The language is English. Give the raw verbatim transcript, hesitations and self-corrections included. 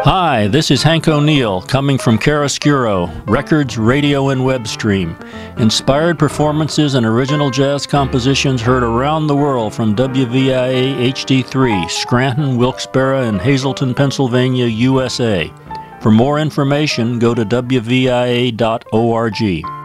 Hi, this is Hank O'Neill, coming from Chiaroscuro, records, radio, and web stream. Inspired performances and original jazz compositions heard around the world from W V I A H D three, Scranton, Wilkes-Barre, and Hazleton, Pennsylvania, U S A. For more information, go to W V I A dot org.